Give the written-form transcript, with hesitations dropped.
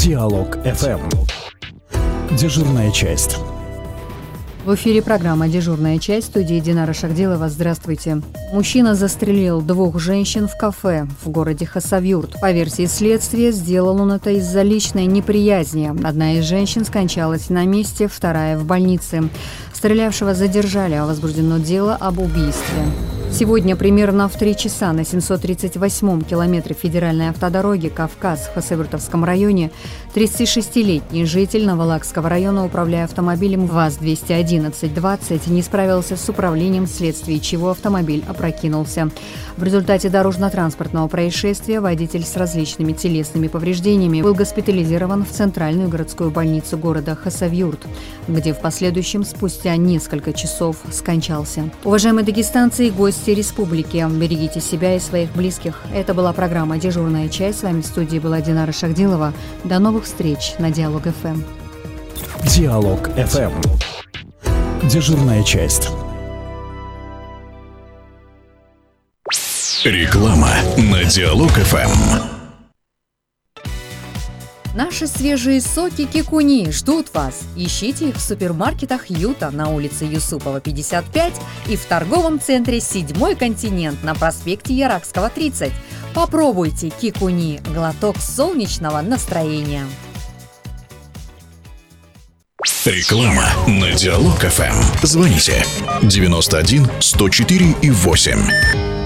Диалог ФМ. Дежурная часть. В эфире программа «Дежурная часть», в студии Динара Шахдилова. Здравствуйте. Мужчина застрелил 2 женщин в кафе в городе Хасавюрт. По версии следствия, сделал он это из-за личной неприязни. Одна из женщин скончалась на месте, вторая в больнице. Стрелявшего задержали, а возбуждено дело об убийстве. Сегодня примерно в 3 часа на 738-м километре федеральной автодороги Кавказ в Хасавюртовском районе 36-летний житель Новолакского района, управляя автомобилем ВАЗ-211-20, не справился с управлением, вследствие чего автомобиль опрокинулся. В результате дорожно-транспортного происшествия водитель с различными телесными повреждениями был госпитализирован в центральную городскую больницу города Хасавюрт, где в последующем спустя несколько часов скончался. Уважаемые дагестанцы и гости республики, берегите себя и своих близких. Это была программа «Дежурная часть». С вами в студии была Динара Шахдилова. До новых встреч на Диалог ФМ. Диалог ФМ. Дежурная часть. Реклама на Диалог ФМ. Наши свежие соки Кикуни ждут вас. Ищите их в супермаркетах Юта на улице Юсупова, 55 и в торговом центре «Седьмой континент» на проспекте Яракского, 30. Попробуйте Кикуни – глоток солнечного настроения. Реклама на Диалог ФМ. Звоните 91 104 и 8.